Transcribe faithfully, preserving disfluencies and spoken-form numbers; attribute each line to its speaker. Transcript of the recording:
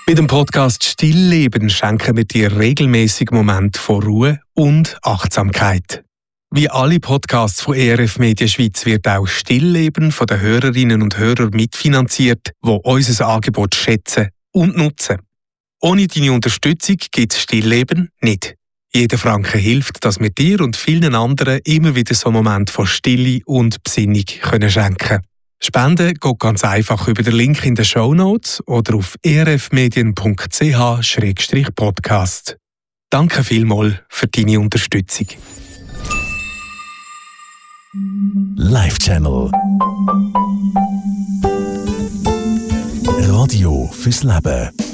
Speaker 1: Mit dem Podcast Stillleben schenken wir dir regelmäßig Momente von Ruhe und Achtsamkeit. Wie alle Podcasts von E R F Media Schweiz wird auch Stillleben von den Hörerinnen und Hörern mitfinanziert, die unser Angebot schätzen und nutzen. Ohne deine Unterstützung gibt es Stillleben nicht. Jeder Franken hilft, dass wir dir und vielen anderen immer wieder so einen Moment von Stille und Besinnung können schenken. Spenden geht ganz einfach über den Link in den Shownotes oder auf erfmedien punkt c h slash podcast. Danke vielmals für deine Unterstützung.
Speaker 2: Live Channel. Radio fürs Leben.